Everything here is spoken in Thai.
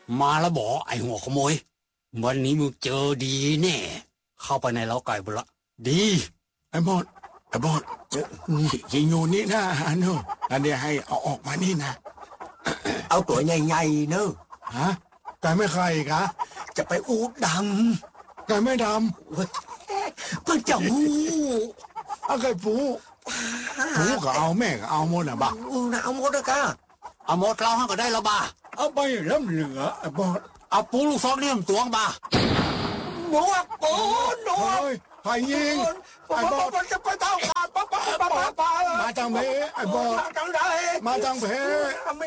มาแล้วบอกไอ้หัวขโมยวันนี้มึงเจอดีแน่เข้าไปในเล้าไก่บุละดีไอ้บอดยิงอยู่นี่นะเนอะอันนี้ให้เอาออกมานี่นะเอาตัวใหญ่ๆเนอะฮะไก่ไม่ใครอีกะจะไปอูดดำไก่ไม่ดำเพิ่งจะหูเอาไก่ปูก็เอาแม่ก็เอาหมดนะบ้าเอาหมดนะกะเอาหมดเราให้ก็ได้แล้วบ้าเอาไปเริ่มเหลือไอ้บอดเอาปูลูกซองนี่มันตวงบ้าหนูปูหนูไผ่ยิงไอ้บอดจะไปเท่ากันป้ามาจังเพไอ้บอดมาจังไหนมาจังเพ